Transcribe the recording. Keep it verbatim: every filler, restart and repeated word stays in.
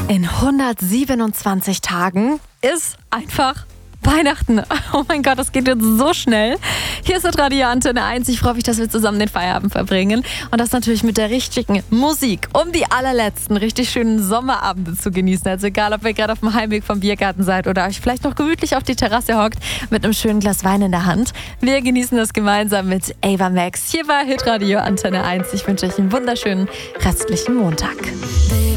In hundertsiebenundzwanzig Tagen ist einfach Weihnachten. Oh mein Gott, das geht jetzt so schnell. Hier ist Radio Antenne eins. Ich freue mich, dass wir zusammen den Feierabend verbringen. Und das natürlich mit der richtigen Musik, um die allerletzten richtig schönen Sommerabende zu genießen. Also egal, ob ihr gerade auf dem Heimweg vom Biergarten seid oder euch vielleicht noch gemütlich auf die Terrasse hockt mit einem schönen Glas Wein in der Hand. Wir genießen das gemeinsam mit Ava Max. Hier war Hitradio Antenne eins. Ich wünsche euch einen wunderschönen restlichen Montag.